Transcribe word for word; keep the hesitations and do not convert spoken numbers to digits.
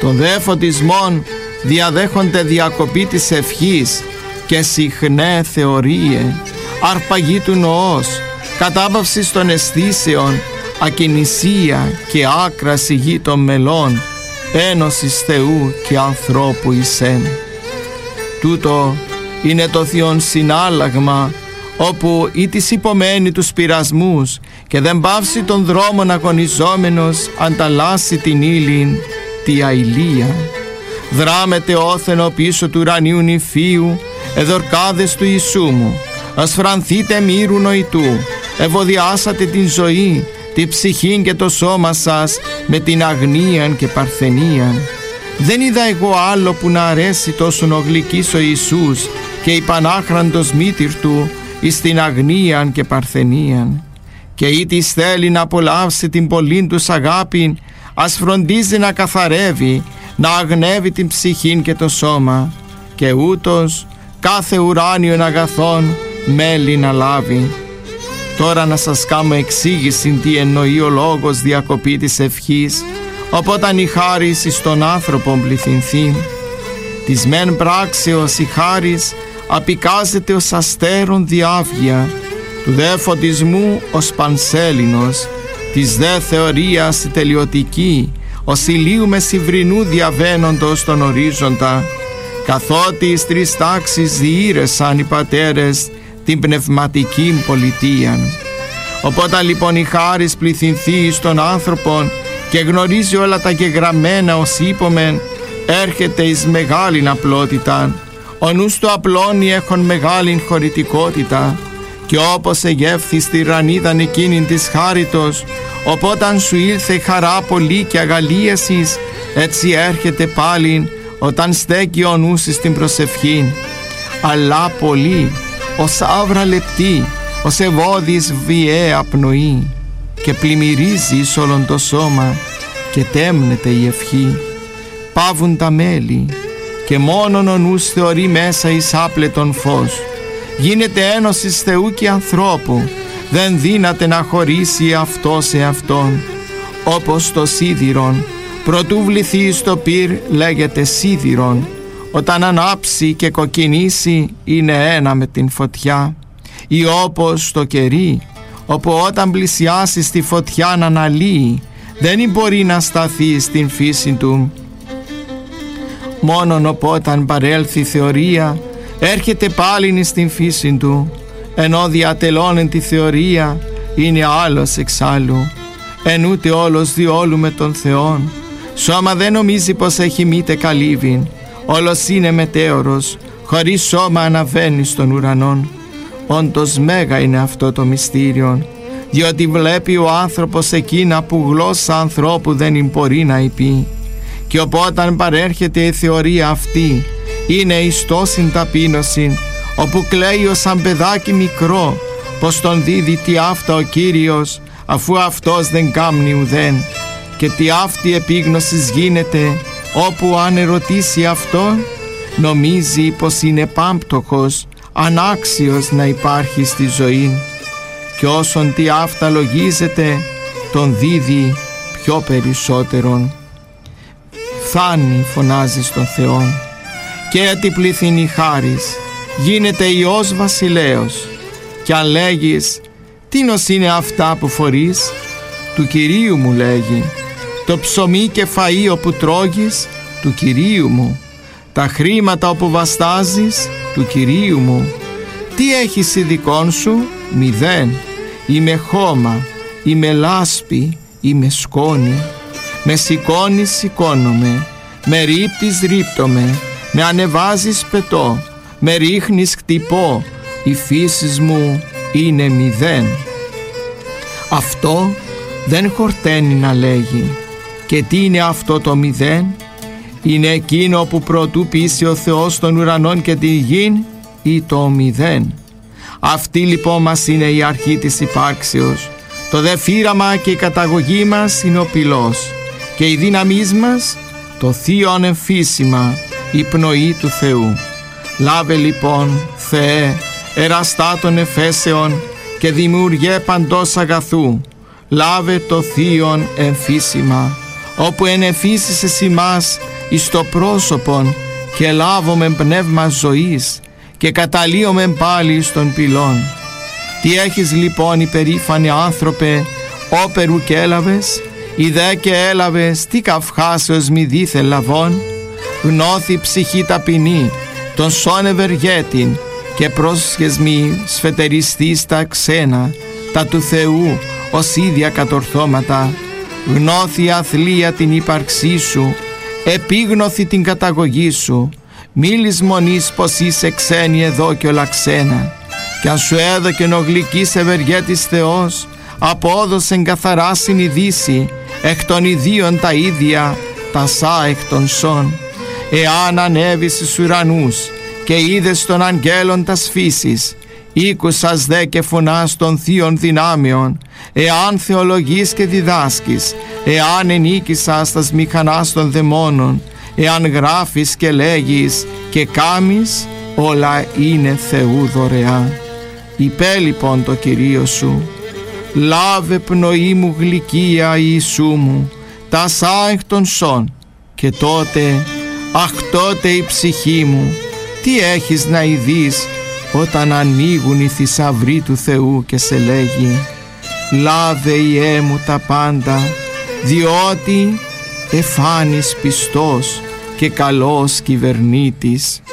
Τον δε φωτισμόν διαδέχονται διακοπή της ευχής και συχνέ θεωρίε, αρπαγή του νοός, κατάπαυση των αισθήσεων, ακινησία και άκραση γη των μελών, ένωσης Θεού και ανθρώπου εισέν. Τούτο είναι το θειόν συνάλλαγμα, όπου ή της υπομένει τους πειρασμούς και δεν πάυσει τον δρόμον αγωνιζόμενος ανταλλάσσει την ύλην τη αηλία. Δράμεται όθενο πίσω του ουρανίου νηφίου, εδορκάδες του Ιησού μου, ασφρανθείτε μύρου νοητού, ευωδιάσατε την ζωή, τη ψυχήν και το σώμα σας με την αγνίαν και παρθενίαν. Δεν είδα εγώ άλλο που να αρέσει τόσον ο γλυκής ο Ιησούς και η πανάχραντος μήτηρ του εις την αγνίαν και παρθενίαν. Και ή της θέλει να απολαύσει την πολλήν τους αγάπην, ας φροντίζει να καθαρεύει, να αγνεύει την ψυχήν και το σώμα, και ούτως κάθε ουράνιον αγαθόν μέλη να λάβει. Τώρα να σας κάνω εξήγηση τι εννοεί ο λόγος διακοπή της ευχής, οπόταν η χάρις εις τον άνθρωπον πληθυνθεί. Της μεν πράξεως η χάρις απικάζεται ως αστέρων διάβγεια, του δε φωτισμού ως πανσέλινος, της δε θεωρίας η τελειωτική, ως ηλίου μεσηβρινού διαβαίνοντος στον ορίζοντα, καθότι εις τρεις τάξεις διήρεσαν οι πατέρες την πνευματική πολιτεία. Οπότε λοιπόν η χάρις πληθυνθεί στον άνθρωπον και γνωρίζει όλα τα γεγραμμένα ως είπομεν, έρχεται εις μεγάλην απλότητα. Ο νους του απλώνει έχων μεγάλην χωρητικότητα, και όπως εγεύθη στη ρανίδαν εκείνην της χάριτος, οπόταν σου ήλθε χαρά πολύ και αγαλίασης, έτσι έρχεται πάλιν όταν στέκει ο νους στην προσευχή. Αλλά πολύ, ως άβρα λεπτή, ως ευώδης βιαία πνοή, και πλημμυρίζει εις όλον το σώμα και τέμνεται η ευχή. Πάβουν τα μέλη και μόνον ο νους θεωρεί μέσα εις άπλετον φως. Γίνεται ένωσης Θεού και ανθρώπου, δεν δύναται να χωρίσει αυτό σε αυτόν. Όπως το σίδηρον, προτού βληθεί στο πυρ λέγεται σίδηρον, όταν ανάψει και κοκκινήσει είναι ένα με την φωτιά. Ή όπως το κερί, όπου όταν πλησιάσει στη φωτιά να αναλύει, δεν μπορεί να σταθεί στην φύση του. Μόνον οπόταν παρέλθει η θεωρία, έρχεται πάλιν στην φύση του, ενώ διατελώνεν τη θεωρία είναι άλλος εξάλλου. Εν ούτε όλος διόλου με τον Θεόν, σώμα δεν νομίζει πως έχει μήτε καλύβιν, όλος είναι μετέωρος, χωρίς σώμα αναβαίνει στον ουρανόν. Όντως μέγα είναι αυτό το μυστήριον, διότι βλέπει ο άνθρωπος εκείνα που γλώσσα ανθρώπου δεν μπορεί να υπεί. Και οπότε παρέρχεται η θεωρία αυτή, είναι εις τόσην ταπείνωσιν, όπου κλαίει ως σαν παιδάκι μικρό, πως τον δίδει τι αυτά ο Κύριος, αφού αυτός δεν κάμνει ουδέν. Και τι αυτή επίγνωσης γίνεται, όπου αν ερωτήσει αυτόν, νομίζει πως είναι πάμπτωχος, ανάξιος να υπάρχει στη ζωή. Και όσον τι αυτά λογίζεται, τον δίδει πιο περισσότερον. Φθάνει, φωνάζει στον Θεόν, και έτι πληθύνει χάρις, γίνεται Υιός βασιλέος. Κι αν λέγεις, τίνος είναι αυτά που φορείς, του Κυρίου μου λέγει. Το ψωμί και φαΐ όπου τρώγεις, του Κυρίου μου. Τα χρήματα όπου βαστάζεις, του Κυρίου μου. Τι έχεις η δικών σου? Μηδέν. Είμαι χώμα, είμαι λάσπη, είμαι σκόνη. Με σηκώνεις σηκώνομαι, με ρίπτεις ρίπτομαι, με ανεβάζεις πετώ, με ρίχνεις χτυπώ, η φύση μου είναι μηδέν. Αυτό δεν χορταίνει να λέγει. Και τι είναι αυτό το μηδέν? Είναι εκείνο που προτού πείσει ο Θεός των ουρανών και τη γην, ή το μηδέν. Αυτή λοιπόν μας είναι η αρχή της υπάρξεως. Το δε φύραμα και η καταγωγή μας είναι ο πυλός, και η δύναμής μας το θείον εμφύσιμα, η πνοή του Θεού. Λάβε λοιπόν, Θεέ, εραστά των εφέσεων και δημιουργέ παντός αγαθού, λάβε το θείον εμφύσιμα, όπου ενεφύσισες ημάς εις το πρόσωπον και λάβομεν πνεύμα ζωής και καταλύομεν πάλι εις των πυλών. Τι έχεις λοιπόν υπερήφανε άνθρωπε, όπερου και έλαβες, ιδέ και έλαβες, τι καυχάσεως μη δίθε λαβών, γνώθη ψυχή ταπεινή, τον σών ευεργέτην, και πρόσχες μη σφετεριστείς τα ξένα, τα του Θεού ως ίδια κατορθώματα, γνώθη αθλία την ύπαρξή σου, επίγνωθη την καταγωγή σου, μη λησμονείς πως είσαι ξένη εδώ και όλα ξένα, κι αν σου έδωκεν ο γλυκής ευεργέτης Θεός, απόδωσεν καθαρά συνειδήσει, εκ των ιδίων τα ίδια, τα σά εκ των σών. Εάν ανέβεις εις ουρανούς και είδες των αγγέλων τας φύσης, ήκουσας δε και φωνάς των θείων δυνάμεων, εάν θεολογείς και διδάσκεις, εάν ενίκησας τας μηχανάς των δαιμόνων, εάν γράφεις και λέγεις και κάμεις, όλα είναι Θεού δωρεά. Υπέ λοιπόν το Κυρίο σου, λάβε πνοή μου γλυκία Ιησού μου, τα σά εκ των σών, και τότε, αχ τότε η ψυχή μου, τι έχεις να ειδείς όταν ανοίγουν οι θησαυροί του Θεού και σε λέγει, λάβε Ιε μου τα πάντα, διότι εφάνεις πιστός και καλός κυβερνήτης.